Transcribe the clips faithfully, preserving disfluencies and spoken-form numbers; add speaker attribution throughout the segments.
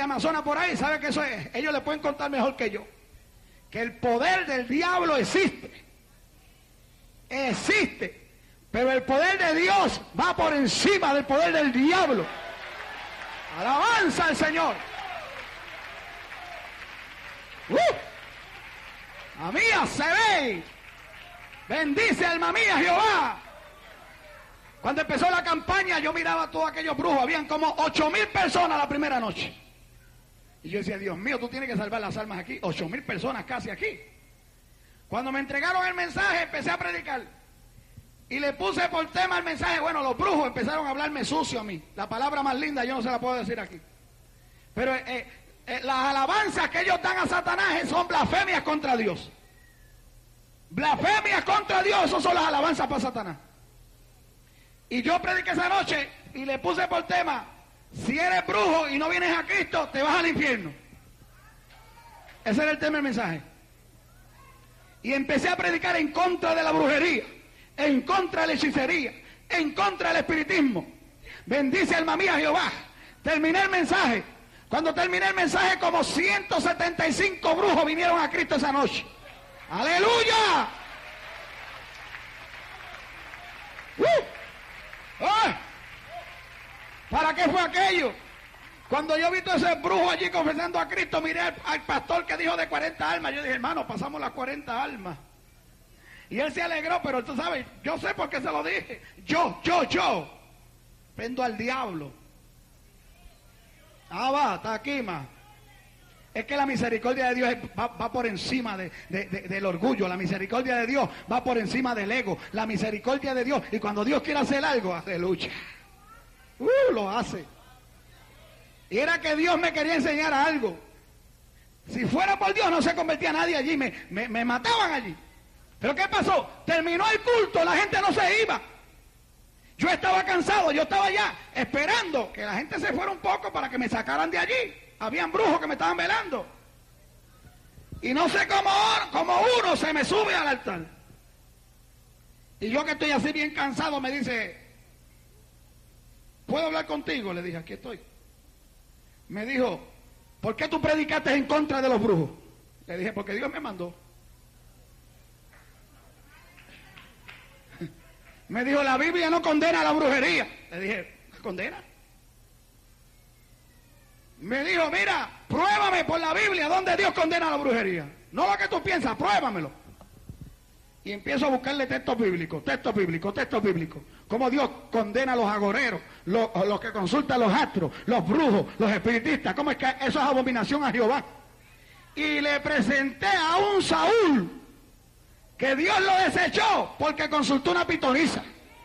Speaker 1: de Amazonas por ahí, ¿sabe qué eso es? Ellos le pueden contar mejor que yo. Que el poder del diablo existe. Existe. Pero el poder de Dios va por encima del poder del diablo. Alabanza al Señor. ¡Uh! A mía se ve. Bendice alma mía Jehová. Cuando empezó la campaña yo miraba a todos aquellos brujos. Habían como ocho mil personas la primera noche. Y yo decía, Dios mío, tú tienes que salvar las almas aquí. Ocho mil personas casi aquí. Cuando me entregaron el mensaje empecé a predicar. Y le puse por tema el mensaje. Bueno, los brujos empezaron a hablarme sucio a mí. La palabra más linda yo no se la puedo decir aquí. Pero eh, eh, las alabanzas que ellos dan a Satanás son blasfemias contra Dios. Blasfemias contra Dios, esas son las alabanzas para Satanás. Y yo prediqué esa noche y le puse por tema, si eres brujo y no vienes a Cristo, te vas al infierno. Ese era el tema del mensaje. Y empecé a predicar en contra de la brujería, en contra de la hechicería, en contra del espiritismo. Bendice alma mía Jehová. Terminé el mensaje. Cuando terminé el mensaje, como ciento setenta y cinco brujos vinieron a Cristo esa noche. ¡Aleluya! ¡Uh! ¡Ah! ¿Para qué fue aquello? Cuando yo vi todo ese brujo allí confesando a Cristo, miré al, al pastor que dijo de cuarenta almas. Yo dije, hermano, pasamos las cuarenta almas. Y él se alegró, pero tú sabes, yo sé por qué se lo dije. Yo, yo, yo, prendo al diablo. Ah, va, está aquí, ma. Es que la misericordia de Dios va, va por encima de, de, de, del orgullo. La misericordia de Dios va por encima del ego. La misericordia de Dios. Y cuando Dios quiere hacer algo, hace lucha. Uh, lo hace. Y era que Dios me quería enseñar algo. Si fuera por Dios no se convertía nadie allí. Me, me, me mataban allí. Pero ¿qué pasó? Terminó el culto, la gente no se iba. Yo estaba cansado, yo estaba allá esperando que la gente se fuera un poco para que me sacaran de allí. Habían brujos que me estaban velando. Y no sé cómo, cómo uno se me sube al altar. Y yo que estoy así bien cansado me dice, ¿puedo hablar contigo? Le dije, aquí estoy. Me dijo, ¿por qué tú predicaste en contra de los brujos? Le dije, porque Dios me mandó. Me dijo, la Biblia no condena la brujería. Le dije, ¿condena? Me dijo, mira, pruébame por la Biblia donde Dios condena la brujería. No lo que tú piensas, pruébamelo. Y empiezo a buscarle textos bíblicos, textos bíblicos, textos bíblicos. Cómo Dios condena a los agoreros, los, los que consultan los astros, los brujos, los espiritistas. Cómo es que eso es abominación a Jehová. Y le presenté a un Saúl que Dios lo desechó porque consultó una pitonisa.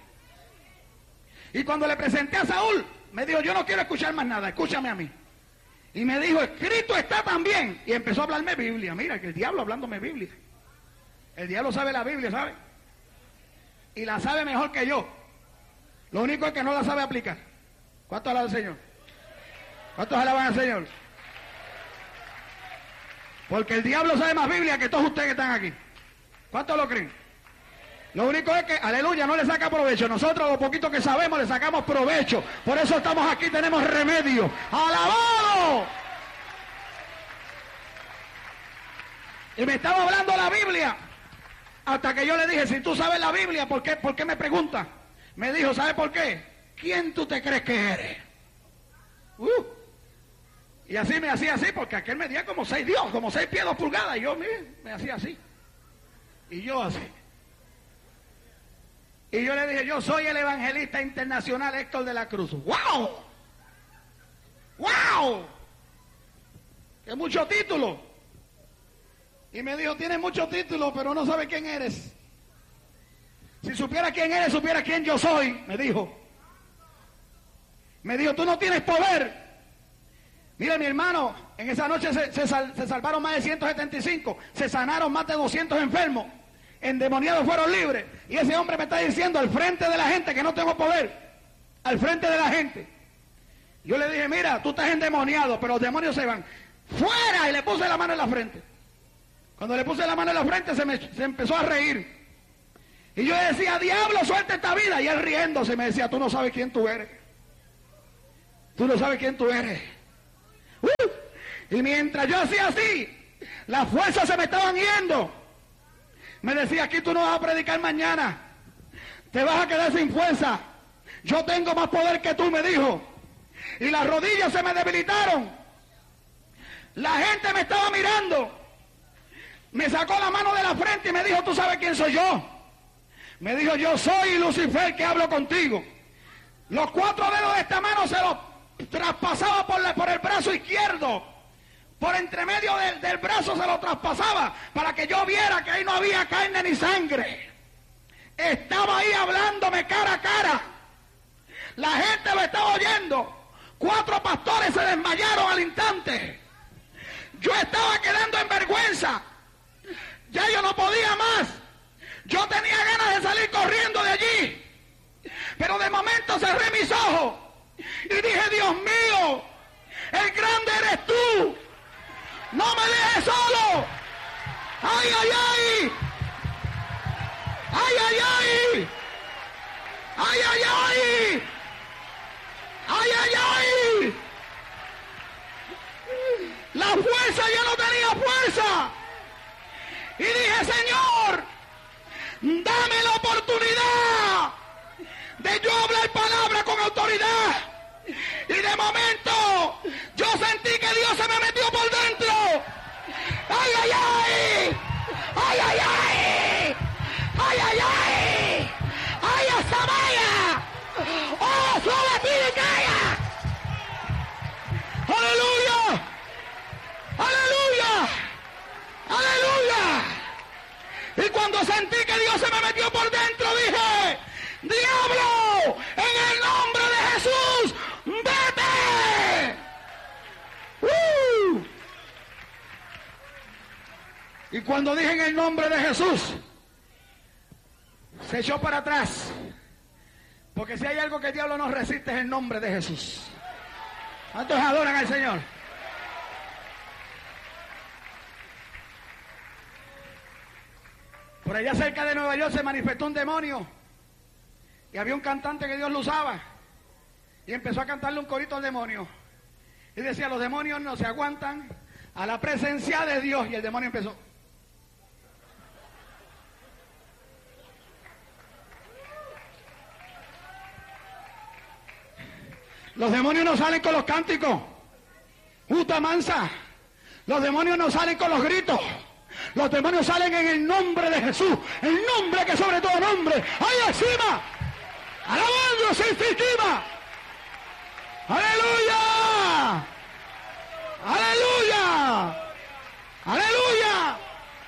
Speaker 1: Y cuando le presenté a Saúl, me dijo, yo no quiero escuchar más nada, escúchame a mí. Y me dijo, escrito está también. Y empezó a hablarme Biblia. Mira, que el diablo hablándome Biblia. El diablo sabe la Biblia, ¿sabe? Y la sabe mejor que yo. Lo único es que no la sabe aplicar. ¿Cuántos alaban al Señor? ¿Cuántos alaban al Señor? Porque el diablo sabe más Biblia que todos ustedes que están aquí. ¿Cuántos lo creen? Lo único es que, aleluya, no le saca provecho. Nosotros lo poquito que sabemos le sacamos provecho. Por eso estamos aquí, tenemos remedio. ¡Alabado! Y me estaba hablando la Biblia. Hasta que yo le dije, si tú sabes la Biblia, ¿por qué, por qué me preguntas? Me dijo, ¿sabes por qué? ¿Quién tú te crees que eres? Uh. Y así me hacía así, porque aquel medía como seis Dios, como seis pies, dos pulgadas. Y yo me, me hacía así. Y yo así. Y yo le dije, yo soy el evangelista internacional Héctor de la Cruz. ¡Wow! ¡Wow! ¡Qué mucho título! Y me dijo, tienes muchos títulos, pero no sabes quién eres. Si supiera quién eres, supiera quién yo soy, me dijo. Me dijo, tú no tienes poder. Mire, mi hermano, en esa noche se, se, sal, se salvaron más de ciento setenta y cinco, se sanaron más de doscientos enfermos, endemoniados fueron libres. Y ese hombre me está diciendo al frente de la gente que no tengo poder, al frente de la gente. Yo le dije, mira, tú estás endemoniado, pero los demonios se van. ¡Fuera! Y le puse la mano en la frente. Cuando le puse la mano en la frente se, me, se empezó a reír. Y yo decía, diablo, suelta esta vida. Y él riéndose me decía, tú no sabes quién tú eres. Tú no sabes quién tú eres. Uh, Y mientras yo hacía así, las fuerzas se me estaban yendo. Me decía, aquí tú no vas a predicar mañana. Te vas a quedar sin fuerza. Yo tengo más poder que tú, me dijo. Y las rodillas se me debilitaron. La gente me estaba mirando. Me sacó la mano de la frente y me dijo, ¿tú sabes quién soy yo? Me dijo, yo soy Lucifer que hablo contigo. Los cuatro dedos de esta mano se los traspasaba por, la, por el brazo izquierdo. Por entre medio del, del brazo se lo traspasaba para que yo viera que ahí no había carne ni sangre. Estaba ahí hablándome cara a cara. La gente lo estaba oyendo. Cuatro pastores se desmayaron al instante. Yo estaba quedando en vergüenza. Ya yo no podía más. Yo tenía ganas de salir corriendo de allí. Pero de momento cerré mis ojos y dije, Dios mío, el grande eres tú. No me dejes solo. Ay, ay, ay. Ay, ay, ay. Ay, ay, ay. Ay, ay, ay. La fuerza, ya no tenía fuerza. Y dije, Señor, dame la oportunidad de yo hablar palabra con autoridad. Y de momento yo sentí que Dios se me metió por dentro. ¡Ay, ay, ay! ¡Ay, ay, ay! ¡Ay, ay, ay! ¡Ay, esa vaya! ¡Oh, suave ti y calla! ¡Aleluya! ¡Aleluya! ¡Aleluya! Y cuando sentí que Dios se me metió por dentro, dije, ¡diablo! ¡En el nombre de Jesús! ¡Vete! ¡Uh! Y cuando dije en el nombre de Jesús, se echó para atrás. Porque si hay algo que el diablo no resiste es el nombre de Jesús. ¿Cuántos adoran al Señor? Por allá cerca de Nueva York se manifestó un demonio. Y había un cantante que Dios lo usaba. Y empezó a cantarle un corito al demonio. Y decía, los demonios no se aguantan a la presencia de Dios. Y el demonio empezó. Los demonios no salen con los cánticos. Justa mansa. Los demonios no salen con los gritos. Los demonios salen en el nombre de Jesús. El nombre que sobre todo nombre. ¡Ahí encima! ¡Alabando sin estima! ¡Aleluya! ¡Aleluya! ¡Aleluya!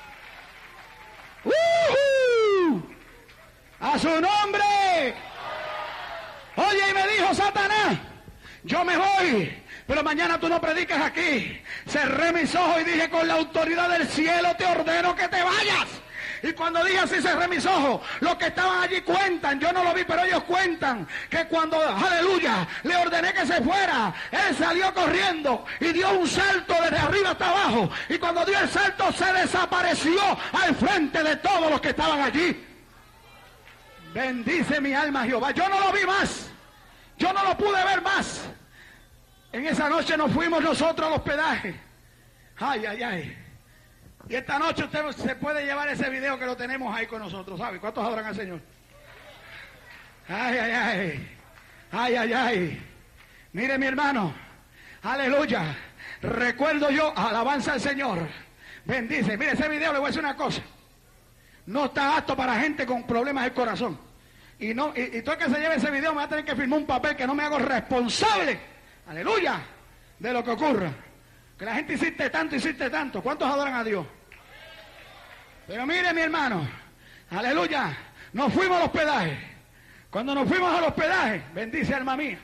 Speaker 1: ¡Uh-huh! ¡A su nombre! Oye, y me dijo Satanás, yo me voy, pero mañana tú no predicas aquí. Cerré mis ojos y dije, con la autoridad del cielo te ordeno que te vayas. Y cuando dije así, cerré mis ojos, los que estaban allí cuentan, yo no lo vi, pero ellos cuentan, que cuando, aleluya, le ordené que se fuera, él salió corriendo y dio un salto desde arriba hasta abajo. Y cuando dio el salto, se desapareció al frente de todos los que estaban allí. Bendice mi alma Jehová. Yo no lo vi más. Yo no lo pude ver más. En esa noche nos fuimos nosotros al hospedaje. Ay, ay, ay. Y esta noche usted se puede llevar ese video que lo tenemos ahí con nosotros, ¿sabe? ¿Cuántos adoran al Señor? Ay, ay, ay. Ay, ay, ay. Mire mi hermano. Aleluya. Recuerdo yo, alabanza al Señor. Bendice. Mire ese video, le voy a decir una cosa. No está apto para gente con problemas del corazón. Y no y, y todo el que se lleve ese video me va a tener que firmar un papel que no me hago responsable, aleluya, de lo que ocurra. Que la gente insiste tanto, insiste tanto. ¿Cuántos adoran a Dios? Pero mire mi hermano, aleluya, nos fuimos al hospedaje. Cuando nos fuimos al hospedaje, bendice alma mía.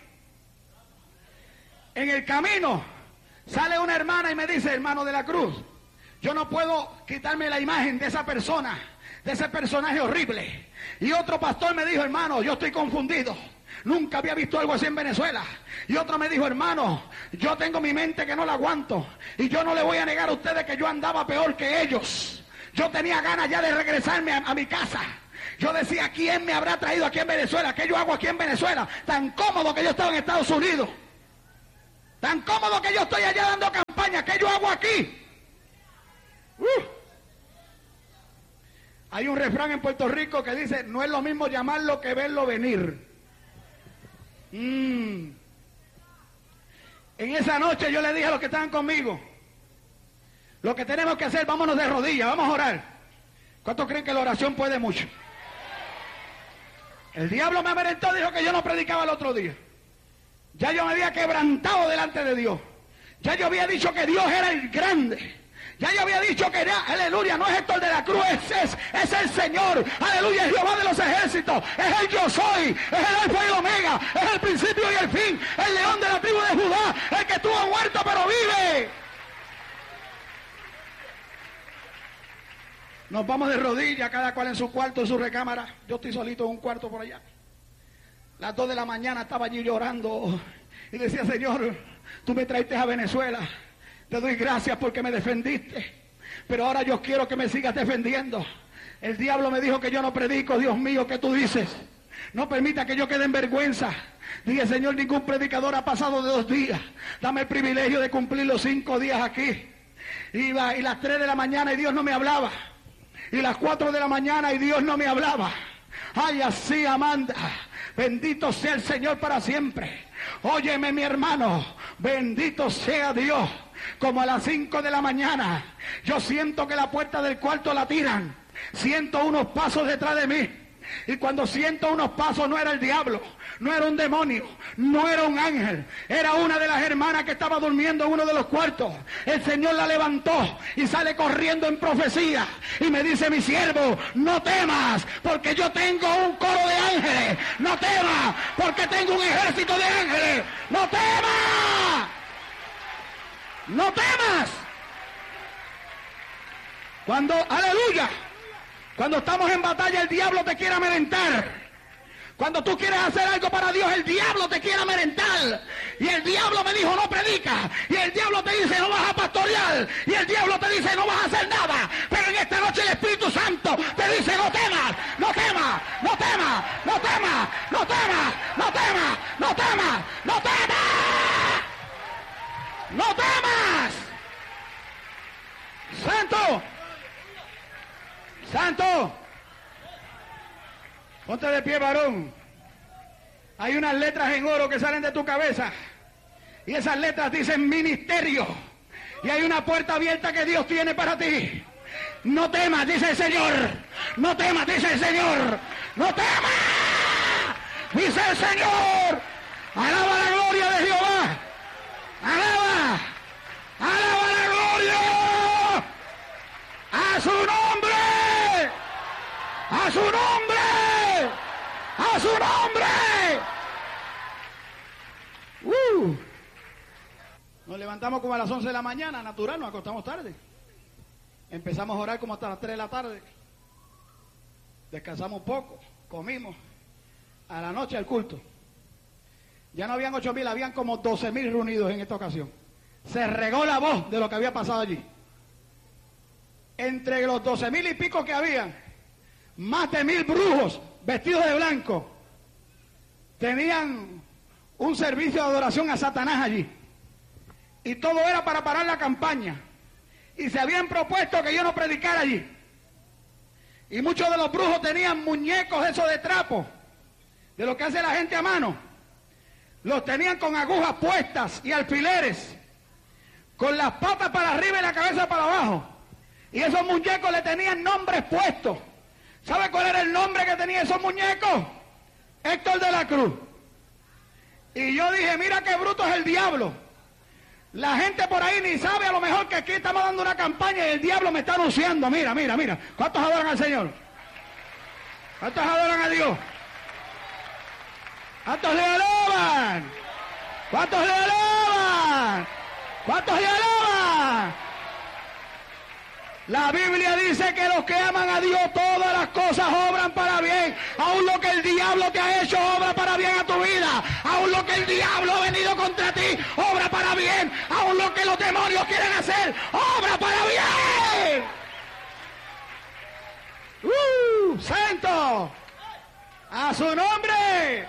Speaker 1: En el camino sale una hermana y me dice, hermano de la cruz, yo no puedo quitarme la imagen de esa persona, de ese personaje horrible. Y otro pastor me dijo, hermano, yo estoy confundido. Nunca había visto algo así en Venezuela. Y otro me dijo, hermano, yo tengo mi mente que no la aguanto. Y yo no le voy a negar a ustedes que yo andaba peor que ellos. Yo tenía ganas ya de regresarme a, a mi casa. Yo decía, ¿quién me habrá traído aquí en Venezuela? ¿Qué yo hago aquí en Venezuela? Tan cómodo que yo estaba en Estados Unidos. Tan cómodo que yo estoy allá dando campaña. ¿Qué yo Hay un refrán en Puerto Rico que dice, no es lo mismo llamarlo que verlo venir. Mm. En esa noche yo le dije a los que estaban conmigo, lo que tenemos que hacer, vámonos de rodillas, vamos a orar. ¿Cuántos creen que la oración puede mucho? El diablo me amedrentó, dijo que yo no predicaba el otro día. Ya yo me había quebrantado delante de Dios. Ya yo había dicho que Dios era el grande. Ya yo había dicho que ya, aleluya, no es Héctor de la Cruz, es, es, es el Señor, aleluya, es Jehová de los ejércitos, es el yo soy, es el alfa y el omega, es el principio y el fin, el león de la tribu de Judá, el que estuvo muerto pero vive. Nos vamos de rodillas, cada cual en su cuarto, en su recámara. Yo estoy solito en un cuarto por allá. Las dos de la mañana estaba allí llorando y decía, Señor, tú me traiste a Venezuela. Te doy gracias porque me defendiste, pero ahora yo quiero que me sigas defendiendo. El diablo me dijo que yo no predico. Dios mío, ¿qué tú dices? No permita que yo quede en vergüenza. Dije, Señor, ningún predicador ha pasado de dos días. Dame el privilegio de cumplir los cinco días aquí. Iba y las tres de la mañana y Dios no me hablaba. Y las cuatro de la mañana y Dios no me hablaba. Ay, así, Amanda. Bendito sea el Señor para siempre. Óyeme, mi hermano, bendito sea Dios. Como a las cinco de la mañana, yo siento que la puerta del cuarto la tiran. Siento unos pasos detrás de mí. Y cuando siento unos pasos, no era el diablo, no era un demonio, no era un ángel, era una de las hermanas que estaba durmiendo en uno de los cuartos. El Señor la levantó y sale corriendo en profecía y me dice, mi siervo, no temas, porque yo tengo un coro de ángeles. No temas, porque tengo un ejército de ángeles. No temas, no temas. Cuando, aleluya, cuando estamos en batalla, el diablo te quiere amedrentar. Cuando tú quieres hacer algo para Dios, el diablo te quiere amedrentar. Y el diablo me dijo, no predica. Y el diablo te dice, no vas a pastorear. Y el diablo te dice, no vas a hacer nada. Pero en esta noche el Espíritu Santo te dice, no temas, no temas, no temas, no temas, no temas, no temas, no temas, no temas, no temas. Santo. Santo, ponte de pie, varón. Hay unas letras en oro que salen de tu cabeza y esas letras dicen ministerio, y hay una puerta abierta que Dios tiene para ti. No temas, dice el Señor. No temas, dice el Señor. No temas, dice el Señor. Alaba la gloria de Jehová. Alaba, alaba la gloria a su nombre. ¡A su nombre! ¡A su nombre! Uh. Nos levantamos como a las once de la mañana, natural, nos acostamos tarde. Empezamos a orar como hasta las tres de la tarde. Descansamos un poco, comimos. A la noche al culto. Ya no habían ocho mil, habían como doce mil reunidos en esta ocasión. Se regó la voz de lo que había pasado allí. Entre los doce mil y pico que habían, más de mil brujos vestidos de blanco tenían un servicio de adoración a Satanás allí. Y todo era para parar la campaña. Y se habían propuesto que yo no predicara allí. Y muchos de los brujos tenían muñecos esos de trapo, de lo que hace la gente a mano. Los tenían con agujas puestas y alfileres, con las patas para arriba y la cabeza para abajo. Y esos muñecos le tenían nombres puestos. ¿Sabe cuál era el nombre que tenía esos muñecos? Héctor de la Cruz. Y yo dije, mira qué bruto es el diablo. La gente por ahí ni sabe a lo mejor que aquí estamos dando una campaña y el diablo me está anunciando. Mira, mira, mira. ¿Cuántos adoran al Señor? ¿Cuántos adoran a Dios? ¿Cuántos le alaban? ¿Cuántos le alaban? ¿Cuántos le alaban? La Biblia dice que los que aman a Dios, todas las cosas obran para bien. Aún lo que el diablo te ha hecho, obra para bien a tu vida. Aún lo que el diablo ha venido contra ti, obra para bien. Aún lo que los demonios quieren hacer, obra para bien. ¡Uh! ¡Santo! ¡A su nombre!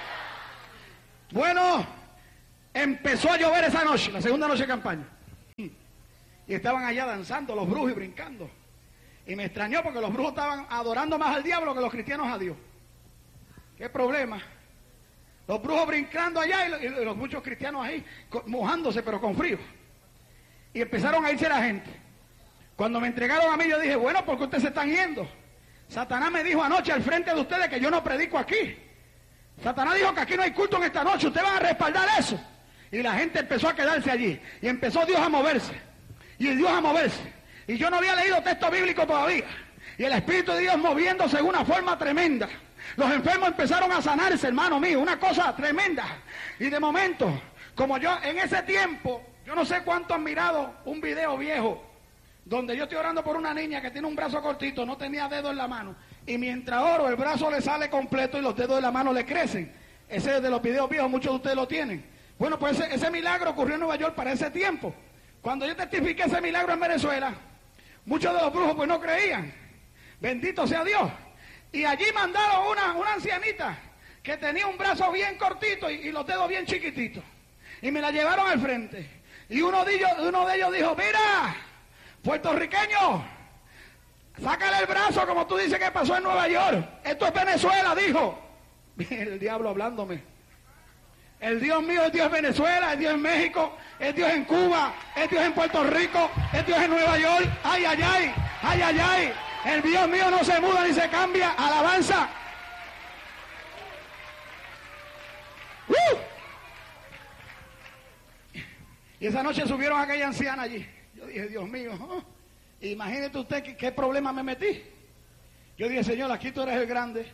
Speaker 1: Bueno, empezó a llover esa noche, la segunda noche de campaña. Y estaban allá danzando los brujos y brincando. Y me extrañó porque los brujos estaban adorando más al diablo que los cristianos a Dios. ¿Qué problema? Los brujos brincando allá y los, y los muchos cristianos ahí mojándose pero con frío. Y empezaron a irse la gente. Cuando me entregaron a mí yo dije, bueno, ¿por qué ustedes se están yendo? Satanás me dijo anoche al frente de ustedes que yo no predico aquí. Satanás dijo que aquí no hay culto en esta noche, ustedes van a respaldar eso. Y la gente empezó a quedarse allí. Y empezó Dios a moverse. Y Dios a moverse. Y yo no había leído texto bíblico todavía. Y el Espíritu de Dios moviéndose de una forma tremenda. Los enfermos empezaron a sanarse, hermano mío, una cosa tremenda. Y de momento, como yo en ese tiempo, yo no sé cuánto han mirado un video viejo, donde yo estoy orando por una niña que tiene un brazo cortito, no tenía dedo en la mano. Y mientras oro, el brazo le sale completo y los dedos de la mano le crecen. Ese es de los videos viejos, muchos de ustedes lo tienen. Bueno, pues ese, ese milagro ocurrió en Nueva York para ese tiempo. Cuando yo testifiqué ese milagro en Venezuela, muchos de los brujos pues no creían. Bendito sea Dios. Y allí mandaron una, una ancianita que tenía un brazo bien cortito y, y los dedos bien chiquititos. Y me la llevaron al frente. Y uno de ellos, uno de ellos dijo, mira, puertorriqueño, sácale el brazo como tú dices que pasó en Nueva York. Esto es Venezuela, dijo. El diablo hablándome. El Dios mío es Dios en Venezuela, es Dios en México, es Dios en Cuba, es Dios en Puerto Rico, es Dios en Nueva York. Ay, ay, ay, ay, ay, ay. El Dios mío no se muda ni se cambia. Alabanza. ¡Uh! Y esa noche subieron a aquella anciana allí. Yo dije, Dios mío, ¿oh? Imagínate usted qué, qué problema me metí. Yo dije, Señor, aquí tú eres el grande.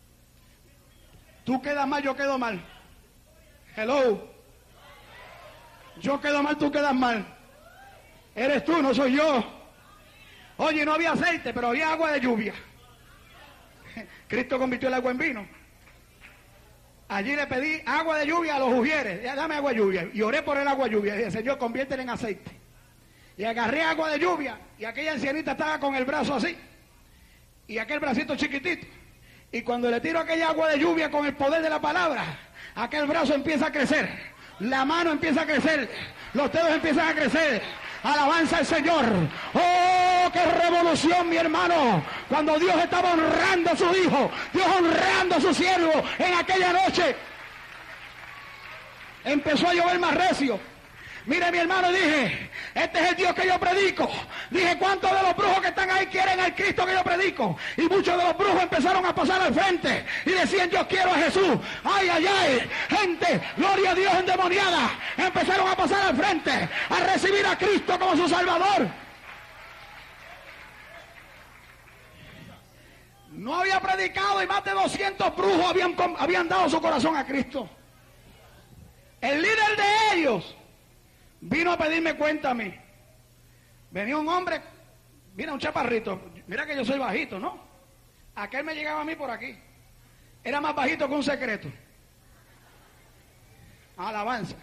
Speaker 1: Tú quedas mal, yo quedo mal. Hello. Yo quedo mal, tú quedas mal. Eres tú, no soy yo. Oye, no había aceite, pero había agua de lluvia. Cristo convirtió el agua en vino. Allí le pedí agua de lluvia a los ujieres. Ya, dame agua de lluvia. Y oré por el agua de lluvia. Y dije, Señor, conviértela en aceite. Y agarré agua de lluvia. Y aquella ancianita estaba con el brazo así. Y aquel bracito chiquitito. Y cuando le tiro aquella agua de lluvia con el poder de la palabra, aquel brazo empieza a crecer. La mano empieza a crecer. Los dedos empiezan a crecer. Alabanza al Señor. ¡Oh, qué revolución, mi hermano! Cuando Dios estaba honrando a su hijo, Dios honrando a su siervo en aquella noche, empezó a llover más recio. Mire, mi hermano, dije, este es el Dios que yo predico. Dije, ¿cuántos de los brujos que están ahí quieren al Cristo que yo predico? Y muchos de los brujos empezaron a pasar al frente y decían, yo quiero a Jesús. Ay, ay, ay, gente, gloria a Dios endemoniada. Empezaron a pasar al frente a recibir a Cristo como su Salvador. No había predicado y más de doscientos brujos habían, habían dado su corazón a Cristo. El líder de ellos vino a pedirme cuenta a mí. Venía un hombre, mira, un chaparrito. Mira que yo soy bajito, ¿no? Aquel me llegaba a mí por aquí. Era más bajito que un secreto. Alabanza.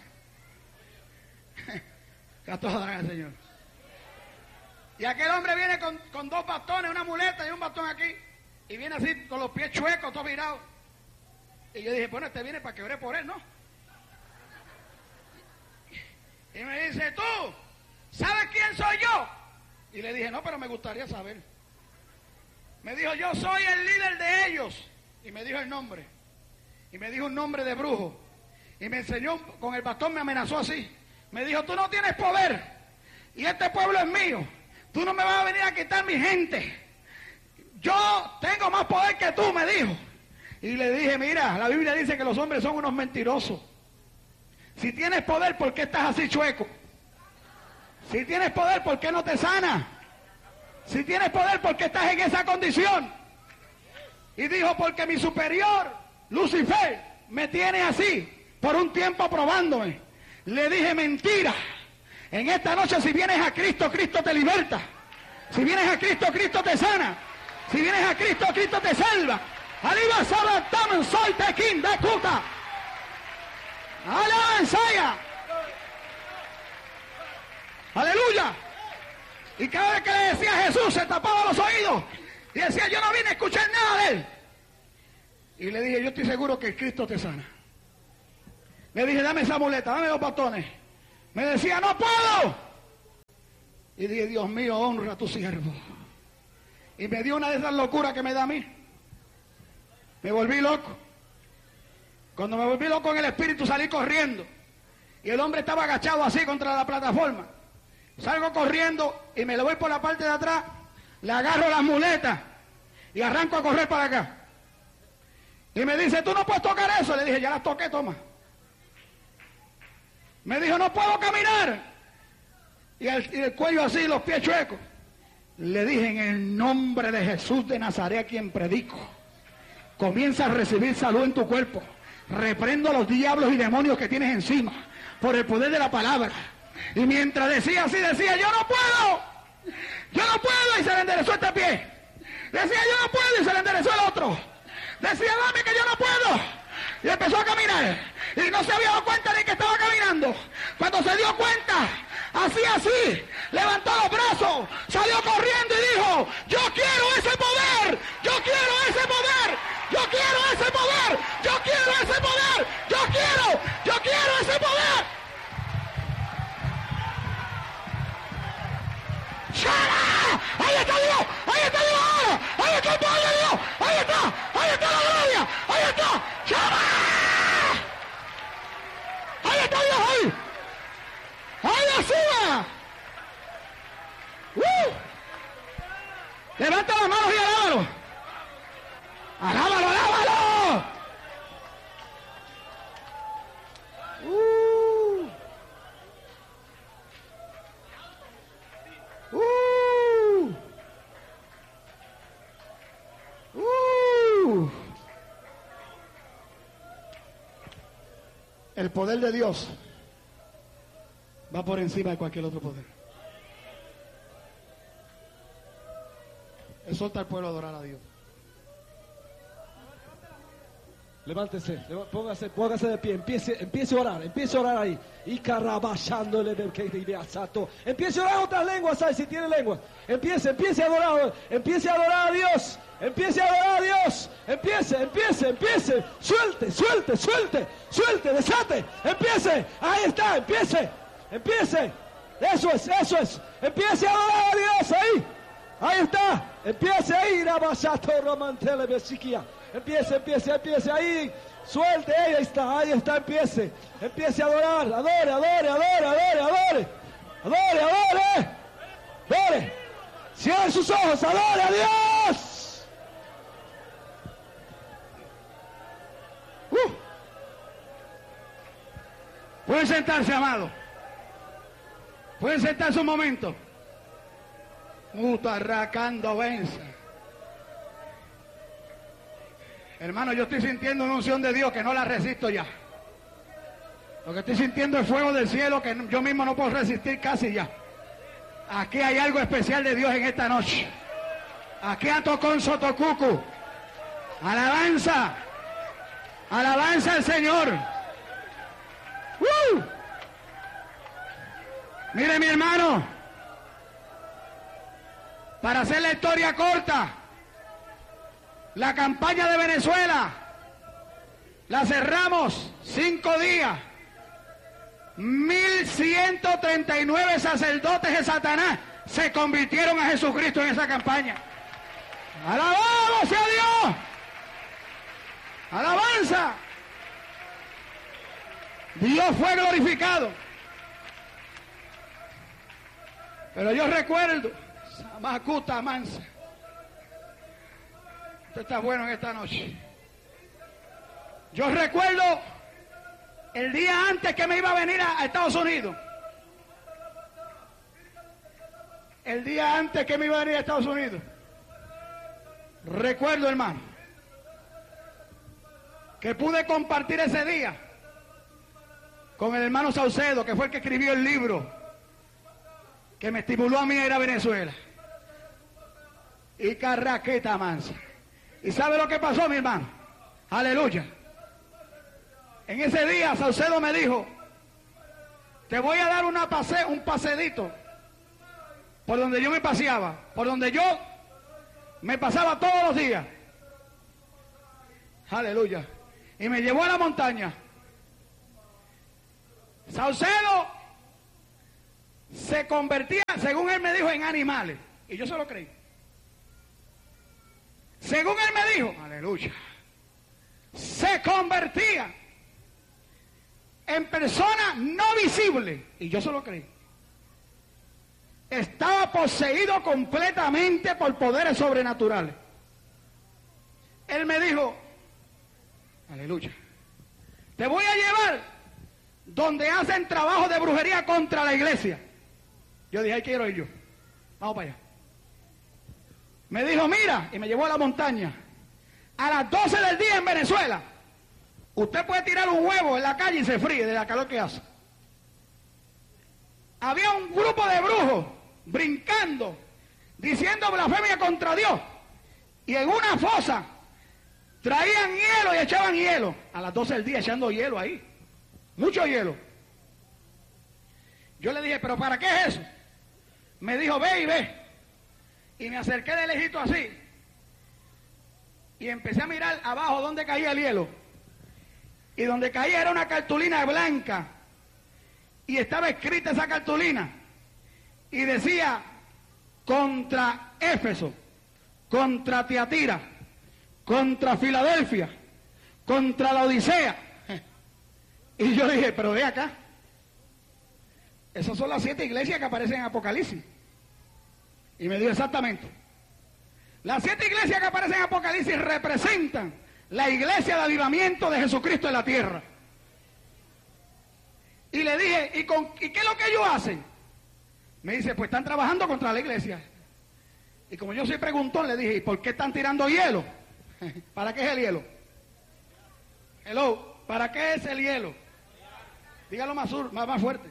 Speaker 1: Que a todos hagan, Señor. Y aquel hombre viene con, con dos bastones, una muleta y un bastón aquí. Y viene así, con los pies chuecos, todo virado. Y yo dije, bueno, este viene para que ore por él, ¿no? Y me dice, ¿tú sabes quién soy yo? Y le dije, no, pero me gustaría saber. Me dijo, yo soy el líder de ellos. Y me dijo el nombre. Y me dijo un nombre de brujo. Y me enseñó, con el bastón me amenazó así. Me dijo, tú no tienes poder. Y este pueblo es mío. Tú no me vas a venir a quitar mi gente. Yo tengo más poder que tú, me dijo. Y le dije, mira, la Biblia dice que los hombres son unos mentirosos. Si tienes poder, ¿por qué estás así chueco? Si tienes poder, ¿por qué no te sana? Si tienes poder, ¿por qué estás en esa condición? Y dijo, porque mi superior, Lucifer, me tiene así, por un tiempo probándome. Le dije, mentira. En esta noche, si vienes a Cristo, Cristo te liberta. Si vienes a Cristo, Cristo te sana. Si vienes a Cristo, Cristo te salva. Arriba, Saba, Taman, soy Tequín, de Cuta. ¡Alabanza! ¡Aleluya! Y cada vez que le decía a Jesús, se tapaba los oídos y decía, yo no vine a escuchar nada de él. Y le dije, yo estoy seguro que Cristo te sana. Le dije, dame esa muleta, dame los bastones. Me decía, no puedo. Y dije, Dios mío, honra a tu siervo. y me dio una de esas locuras que me da a mí. Me volví loco. Cuando me volví loco en el espíritu salí corriendo. Y el hombre estaba agachado así contra la plataforma. Salgo corriendo y me le voy por la parte de atrás, le agarro las muletas y arranco a correr para acá. Y me dice, ¿tú no puedes tocar eso? Le dije, ya las toqué, toma. Me dijo, no puedo caminar. Y el, y el cuello así, los pies chuecos. Le dije, en el nombre de Jesús de Nazaret, a quien predico, comienza a recibir salud en tu cuerpo. Reprendo a los diablos y demonios que tienes encima por el poder de la palabra. Y mientras decía así, decía, yo no puedo, yo no puedo, y se le enderezó este pie. Decía, yo no puedo, y se le enderezó el otro. Decía, dame que yo no puedo. Y empezó a caminar. Y no se había dado cuenta de que estaba caminando. Cuando se dio cuenta, así, así, levantó los brazos, salió corriendo y dijo, yo quiero ese poder, yo quiero ese poder, yo quiero ese poder, yo quiero ese poder, yo quiero, yo quiero ese poder. ¡Shara! ¡Ahí está Dios! ¡Ahí está Dios ahora! ¡Ahí está el poder de Dios! ¡Ahí está! ¡Ahí está la gloria! ¡Ahí está! ¡Shara! ¡Ahí está Dios ahí! ¡Ahí suba! ¡Uh! Levanta las manos y alábalo. ¡Alábalo, alábalo! ¡Uh! ¡Uh! ¡Uh! El poder de Dios va por encima de cualquier otro poder. Exhorta al pueblo a adorar a Dios.
Speaker 2: Levántese, leva- póngase, póngase de pie, empiece, empiece a orar, empiece a orar ahí. Y carabachándole del que diría sato. Empiece a orar otras lenguas, ¿sabes? Si tiene lenguas. Empiece, empiece a adorar, empiece a adorar a Dios. Empiece a adorar a Dios. Empiece, empiece, empiece. Suelte, suelte, suelte, suelte, desate. Empiece, ahí está, empiece, empiece. Eso es, eso es. Empiece a adorar a Dios ahí. Ahí está. Empiece ahí, rabasato romantele besiquia. Empiece, empiece, empiece ahí. Suelte, ahí está, ahí está, empiece. Empiece a adorar, adore, adore, adore, adore, adore. Adore, adore. Adore. Cierre sus ojos, adore a Dios.
Speaker 1: Uh. Pueden sentarse, amado. Pueden sentarse un momento. Mutarracando venza. Hermano, yo estoy sintiendo una unción de Dios que no la resisto ya. Lo que estoy sintiendo es fuego del cielo que yo mismo no puedo resistir casi ya. Aquí hay algo especial de Dios en esta noche. Aquí a Tocón Sotocucu. Alabanza. Alabanza al Señor. ¡Uh! Mire, mi hermano. Para hacer la historia corta, la campaña de Venezuela la cerramos cinco días. mil ciento treinta y nueve sacerdotes de Satanás se convirtieron a Jesucristo en esa campaña. ¡Alabado sea Dios! ¡Alabanza! Dios fue glorificado. Pero yo recuerdo, Macuta Mansa, usted está bueno en esta noche. Yo recuerdo el día antes que me iba a venir a, a Estados Unidos. El día antes que me iba a venir a Estados Unidos. Recuerdo, hermano, que pude compartir ese día con el hermano Saucedo, que fue el que escribió el libro que me estimuló a mí a ir a Venezuela. Y Carraqueta Mansa. ¿Y sabe lo que pasó, mi hermano? Aleluya. En ese día Saucedo me dijo, te voy a dar una pase, un paseadito por donde yo me paseaba, por donde yo me pasaba todos los días. Aleluya. Y me llevó a la montaña. Saucedo se convertía, según él me dijo, en animales. Y yo se lo creí. según él me dijo, aleluya, se convertía en persona no visible, y yo se lo creí. Estaba poseído completamente por poderes sobrenaturales. Él me dijo, aleluya, te voy a llevar donde hacen trabajo de brujería contra la iglesia. Yo dije, ahí quiero ir yo. Vamos para allá. Me dijo, mira, y me llevó a la montaña. A las doce del día en Venezuela, usted puede tirar un huevo en la calle y se fríe de la calor que hace. Había un grupo de brujos brincando, diciendo blasfemia contra Dios. Y en una fosa traían hielo y echaban hielo. A las doce del día echando hielo ahí. Mucho hielo. Yo le dije, ¿pero para qué es eso? Me dijo, ve y ve. Y me acerqué de lejito así. Y empecé a mirar abajo donde caía el hielo. Y donde caía era una cartulina blanca. Y estaba escrita esa cartulina. Y decía, contra Éfeso, contra Tiatira, contra Filadelfia, contra la Odisea. Y yo dije, pero ve acá. Esas son las siete iglesias que aparecen en Apocalipsis. Y me dijo exactamente. Las siete iglesias que aparecen en Apocalipsis representan la iglesia de avivamiento de Jesucristo en la tierra. Y le dije, ¿y, con, ¿y qué es lo que ellos hacen? Me dice, pues están trabajando contra la iglesia. Y como yo soy preguntón, le dije, ¿y por qué están tirando hielo? ¿Para qué es el hielo? Hello, ¿para qué es el hielo? Dígalo más, sur, más, más fuerte.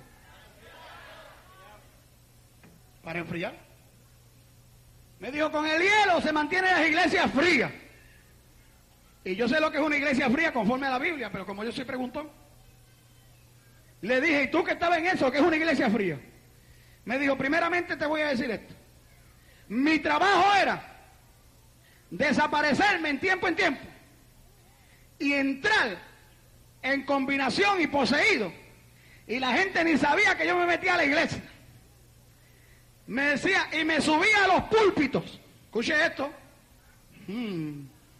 Speaker 1: Para enfriar. Me dijo, con el hielo se mantienen las iglesias frías. Y yo sé lo que es una iglesia fría conforme a la Biblia, pero como yo soy preguntón, le dije, ¿y tú que estabas en eso, qué es una iglesia fría? Me dijo, primeramente te voy a decir esto. Mi trabajo era desaparecerme en tiempo en tiempo y entrar en combinación y poseído. Y la gente ni sabía que yo me metía a la iglesia. Me decía, y me subía a los púlpitos. Escuche esto. Hmm.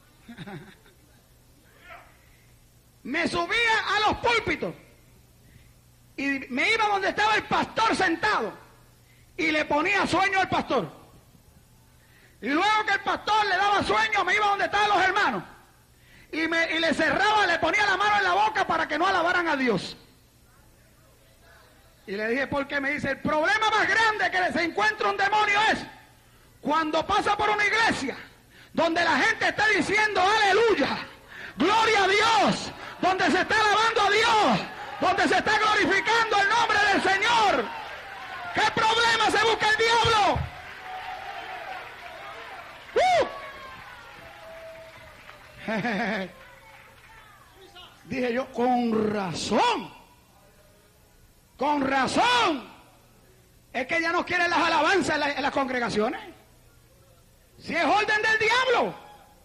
Speaker 1: Me subía a los púlpitos y me iba donde estaba el pastor sentado y le ponía sueño al pastor. Y luego que el pastor le daba sueño, me iba donde estaban los hermanos y, me, y le cerraba, le ponía la mano en la boca para que no alabaran a Dios. Y le dije, ¿por qué? Me dice, el problema más grande que se encuentra un demonio es cuando pasa por una iglesia donde la gente está diciendo aleluya, gloria a Dios, donde se está alabando a Dios, donde se está glorificando el nombre del Señor. ¿Qué problema se busca el diablo? ¡Uh! Dije yo, con razón, con razón, es que ya no quieren las alabanzas en, la, en las congregaciones. Si es orden del diablo.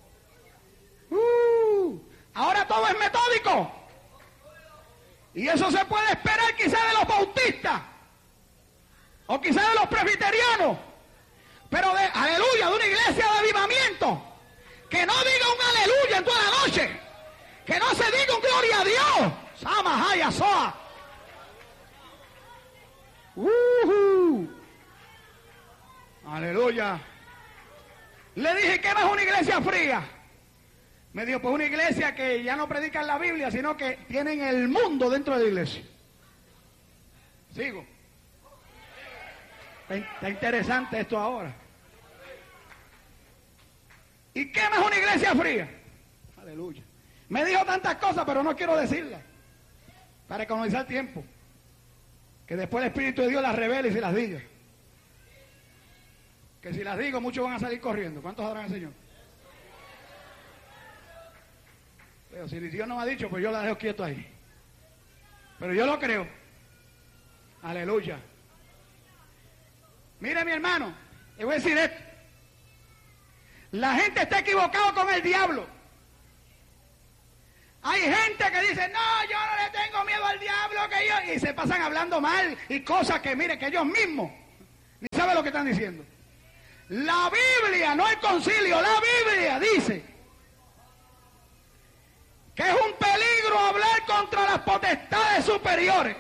Speaker 1: Uh, ahora todo es metódico. Y eso se puede esperar quizá de los bautistas. O quizá de los presbiterianos. Pero de, aleluya, de una iglesia de avivamiento. Que no diga un aleluya en toda la noche. Que no se diga un gloria a Dios. Sama, haya, soa. Uh-huh. Aleluya. Le dije, ¿qué no es una iglesia fría? Me dijo, pues una iglesia que ya no predican la Biblia, sino que tienen el mundo dentro de la iglesia. Sigo. Está, está interesante esto ahora. ¿Y qué no es una iglesia fría? Aleluya. Me dijo tantas cosas, pero no quiero decirlas. Para economizar tiempo. Que después el Espíritu de Dios las revele y se las diga. Que si las digo, muchos van a salir corriendo. ¿Cuántos adoran al Señor? Pero si Dios no me ha dicho, pues yo la dejo quieto ahí. Pero yo lo creo. Aleluya. Mire, mi hermano, le voy a decir esto. La gente está equivocada con el diablo. Hay gente que dice, no, yo no le tengo miedo al diablo, que yo... Y se pasan hablando mal y cosas que, mire, que ellos mismos ni saben lo que están diciendo. La Biblia, no el concilio, la Biblia dice que es un peligro hablar contra las potestades superiores.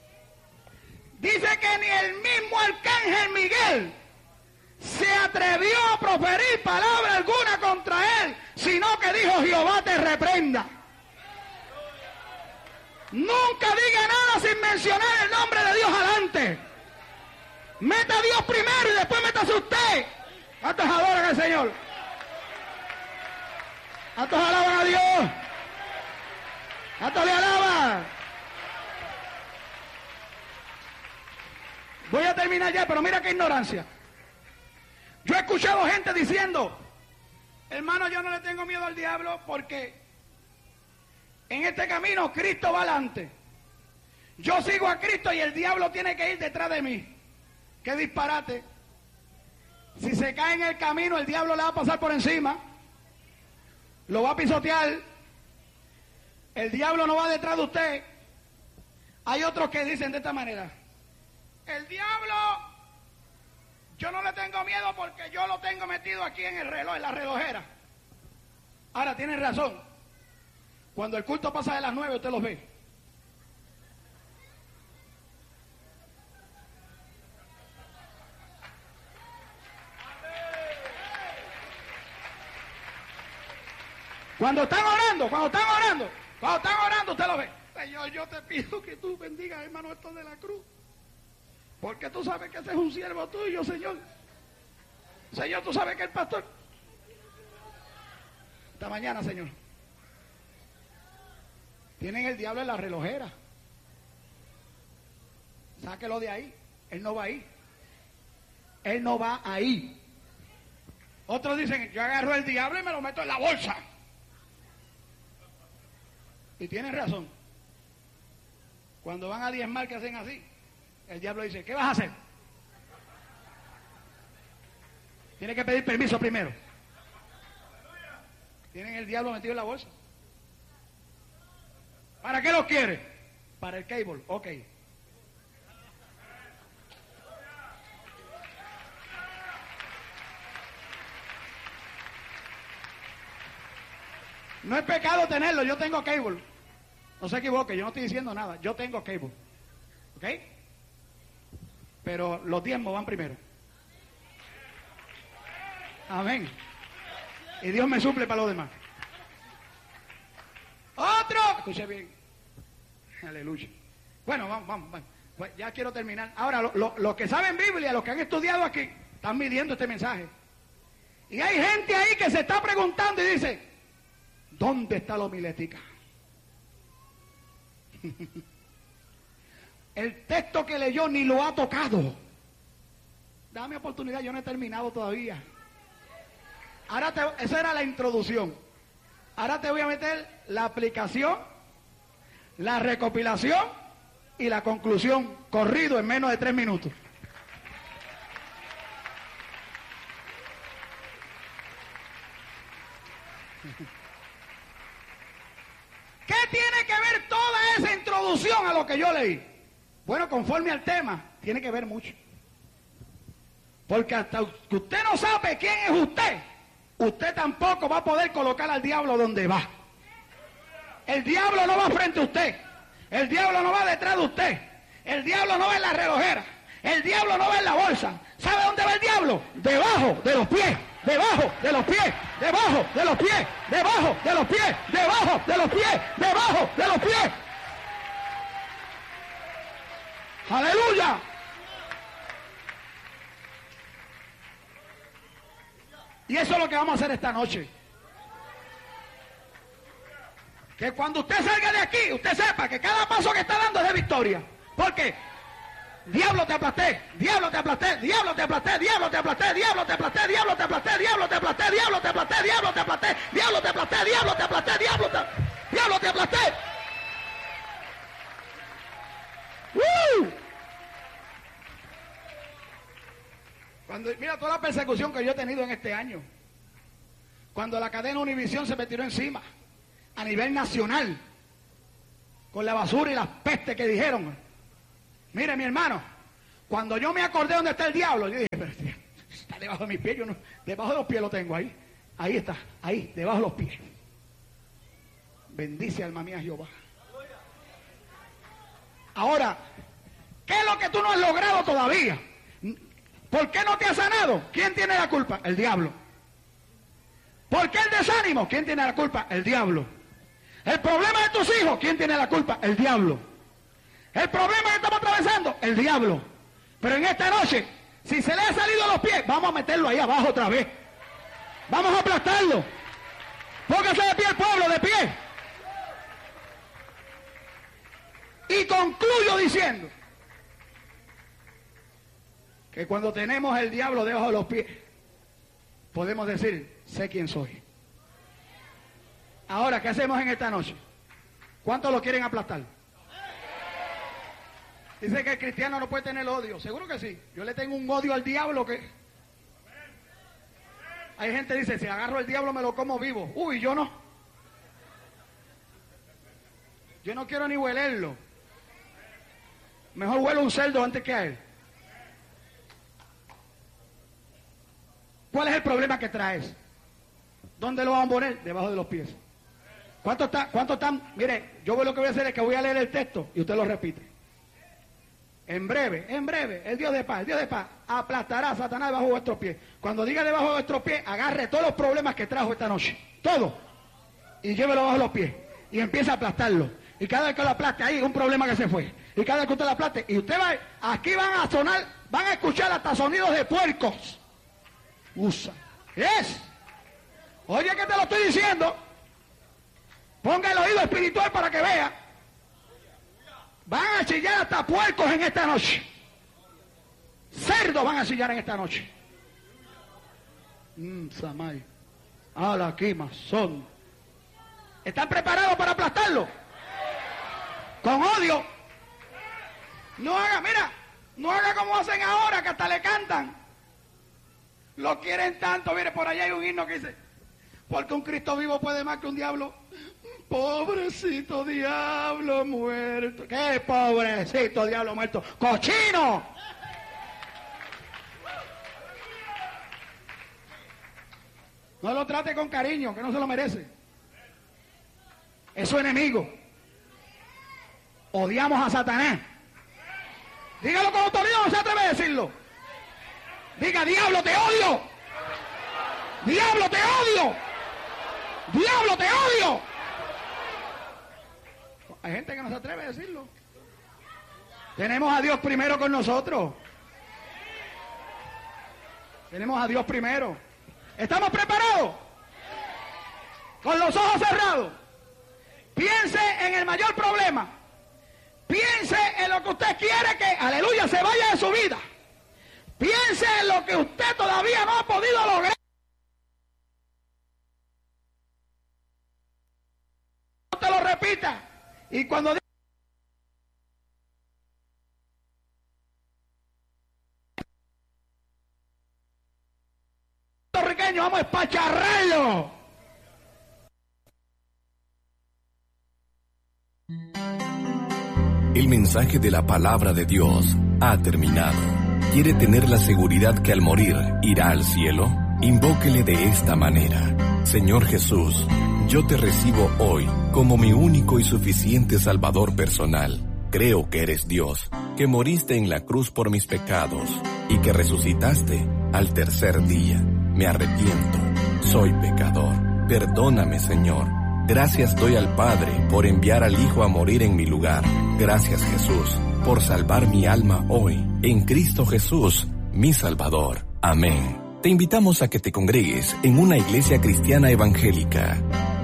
Speaker 1: Dice que ni el mismo arcángel Miguel se atrevió a proferir palabra alguna contra él, sino que dijo: Jehová te reprenda. Nunca diga nada sin mencionar el nombre de Dios adelante. Meta a Dios primero y después métase usted. ¿Cuántos adoran al Señor? ¿Cuántos alaban a Dios? ¿Cuántos le alaban? Voy a terminar ya, pero mira qué ignorancia. Yo he escuchado gente diciendo: hermano, yo no le tengo miedo al diablo porque en este camino Cristo va adelante. Yo sigo a Cristo y el diablo tiene que ir detrás de mí. ¡Qué disparate! Si se cae en el camino, el diablo le va a pasar por encima, lo va a pisotear. El diablo no va detrás de usted. Hay otros que dicen de esta manera: el diablo, yo no le tengo miedo porque yo lo tengo metido aquí en el reloj, en la relojera. Ahora, tienen razón. Cuando el culto pasa de las nueve, usted los ve. Cuando están orando, cuando están orando, cuando están orando, usted lo ve. Señor, yo te pido que tú bendigas, hermano, esto de la cruz. Porque tú sabes que ese es un siervo tuyo, Señor. Señor, tú sabes que el pastor... Esta mañana, Señor. Tienen el diablo en la relojera. Sáquelo de ahí. Él no va ahí. Él no va ahí. Otros dicen: yo agarro el diablo y me lo meto en la bolsa. Y tienen razón. Cuando van a diezmar, que hacen así, el diablo dice: ¿qué vas a hacer? Tiene que pedir permiso primero. Tienen el diablo metido en la bolsa. ¿Para qué lo quiere? Para el cable, ok. No es pecado tenerlo, yo tengo cable. No se equivoque, yo no estoy diciendo nada, yo tengo cable. ¿Ok? Pero los diezmos van primero. Amén. Y Dios me suple para los demás. Otro. Escuche bien. Aleluya. Bueno, vamos, vamos, vamos. Pues ya quiero terminar. Ahora, los lo, lo que saben Biblia, los que han estudiado aquí, están midiendo este mensaje. Y hay gente ahí que se está preguntando y dice: ¿dónde está la homilética? El texto que leyó ni lo ha tocado. Dame oportunidad, yo no he terminado todavía. Ahora te, esa era la introducción. Ahora te voy a meter la aplicación, la recopilación y la conclusión, corrido en menos de tres minutos. ¿Qué tiene que ver toda esa introducción a lo que yo leí? Bueno, conforme al tema, tiene que ver mucho. Porque hasta que usted no sabe quién es usted, usted tampoco va a poder colocar al diablo donde va. El diablo no va frente a usted. El diablo no va detrás de usted. El diablo no va en la relojera. El diablo no va en la bolsa. ¿Sabe dónde va el diablo? Debajo de los pies. Debajo de los pies. Debajo de los pies. Debajo de los pies. Debajo de los pies. Debajo de los pies. ¡Aleluya! Y eso es lo que vamos a hacer esta noche. Que cuando usted salga de aquí, usted sepa que cada paso que está dando es de victoria. ¿Por qué? Diablo te aplasté, diablo te aplasté, diablo te aplasté, diablo te aplasté, diablo te aplasté, diablo te aplasté, diablo te aplasté, diablo te aplasté, diablo te aplasté, diablo te aplasté, diablo te aplasté, diablo te diablo te aplasté. ¡Uh! Cuando, mira toda la persecución que yo he tenido en este año. Cuando la cadena Univisión se me tiró encima, a nivel nacional, con la basura y las pestes que dijeron. Mire, mi hermano, cuando yo me acordé dónde está el diablo, yo dije: pero está está debajo de mis pies, yo no, debajo de los pies lo tengo ahí. Ahí está, ahí, debajo de los pies. Bendice alma mía Jehová. Ahora, ¿qué es lo que tú no has logrado todavía? ¿Por qué no te has sanado? ¿Quién tiene la culpa? El diablo. ¿Por qué el desánimo? ¿Quién tiene la culpa? El diablo. ¿El problema de tus hijos? ¿Quién tiene la culpa? El diablo. ¿El problema que estamos atravesando? El diablo. Pero en esta noche, si se le ha salido a los pies, vamos a meterlo ahí abajo otra vez. Vamos a aplastarlo. Póngase de pie el pueblo, de pie. Y concluyo diciendo que cuando tenemos el diablo debajo de los pies, podemos decir, sé quién soy. Ahora, ¿qué hacemos en esta noche? ¿Cuántos lo quieren aplastar? Dice que el cristiano no puede tener odio. Seguro que sí. Yo le tengo un odio al diablo que... Hay gente que dice, si agarro el diablo me lo como vivo. Uy, yo no. Yo no quiero ni huelerlo. Mejor huelo un cerdo antes que a él. ¿Cuál es el problema que traes? ¿Dónde lo vamos a poner? Debajo de los pies. ¿Cuántos está, cuánto están? Mire, yo lo que voy a hacer es que voy a leer el texto y usted lo repite. En breve, en breve, el Dios de paz, el Dios de paz aplastará a Satanás debajo de vuestros pies. Cuando diga debajo de vuestros pies, agarre todos los problemas que trajo esta noche. Todo. Y llévelo bajo los pies. Y empieza a aplastarlo. Y cada vez que lo aplaste, ahí un problema que se fue. Y cada vez que usted lo aplaste, y usted va, aquí van a sonar, van a escuchar hasta sonidos de puercos. Usa. Es. Oye que te lo estoy diciendo. Ponga el oído espiritual para que vea. Van a chillar hasta puercos en esta noche. Cerdos van a chillar en esta noche. Mmm, Samay. Ala, Kima, son. ¿Están preparados para aplastarlo? Con odio. No haga, mira, no haga como hacen ahora, que hasta le cantan. Lo quieren tanto. Mire, por allá hay un himno que dice, porque un Cristo vivo puede más que un diablo. Pobrecito diablo muerto. ¿Qué pobrecito diablo muerto? ¡Cochino! No lo trate con cariño, que no se lo merece. Es su enemigo. Odiamos a Satanás. Dígalo con autoridad, no se atreve a decirlo. Diga, diablo, te odio. Diablo, te odio. Diablo, te odio. Hay gente que no se atreve a decirlo. Tenemos a Dios primero con nosotros. Tenemos a Dios primero. ¿Estamos preparados? Con los ojos cerrados. Piense en el mayor problema. Piense en lo que usted quiere que, aleluya, se vaya de su vida. Piense en lo que usted todavía no ha podido lograr. No te lo repita. Y cuando diga puertorriqueño, vamos a espacharrarlo.
Speaker 3: El mensaje de la palabra de Dios ha terminado. ¿Quiere tener la seguridad que al morir irá al cielo? Invóquele de esta manera: Señor Jesús, yo te recibo hoy como mi único y suficiente Salvador personal. Creo que eres Dios, que moriste en la cruz por mis pecados y que resucitaste al tercer día. Me arrepiento, soy pecador. Perdóname, Señor. Gracias doy al Padre por enviar al Hijo a morir en mi lugar. Gracias, Jesús, por salvar mi alma hoy, en Cristo Jesús, mi Salvador. Amén. Te invitamos a que te congregues en una iglesia cristiana evangélica.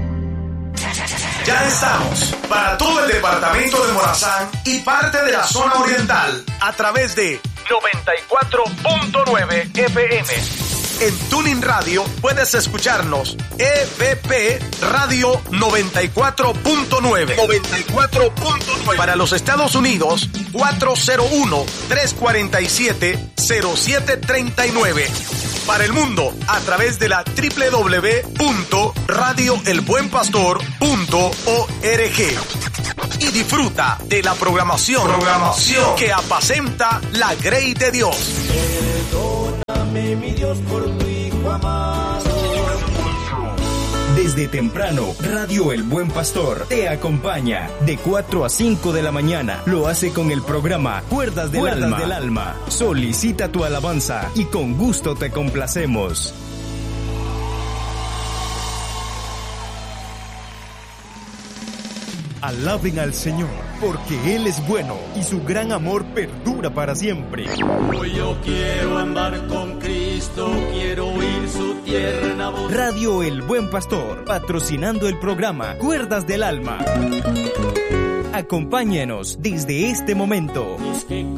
Speaker 4: Ya estamos para todo el departamento de Morazán y parte de la zona oriental a través de noventa y cuatro punto nueve F M. En Tuning Radio puedes escucharnos E V P Radio noventa y cuatro punto nueve. noventa y cuatro punto nueve. Para los Estados Unidos, cuatro cero uno, tres cuatro siete, cero siete tres nueve. Para el mundo, a través de la doble u doble u doble u punto radio el buen pastor punto org. Y disfruta de la programación, programación que apacenta la grey de Dios.
Speaker 5: Perdóname Gracias, mi Dios, por tu Hijo amado.
Speaker 6: Desde temprano, Radio El Buen Pastor te acompaña de cuatro a cinco de la mañana. Lo hace con el programa Cuerdas del, Cuerdas Alma. del Alma. Solicita tu alabanza y con gusto te complacemos.
Speaker 7: Alaben al Señor, porque Él es bueno y su gran amor perdura para siempre.
Speaker 5: Hoy yo quiero andar con Cristo, quiero oír su tierna voz.
Speaker 6: Radio El Buen Pastor, patrocinando el programa Cuerdas del Alma. Acompáñenos desde este momento.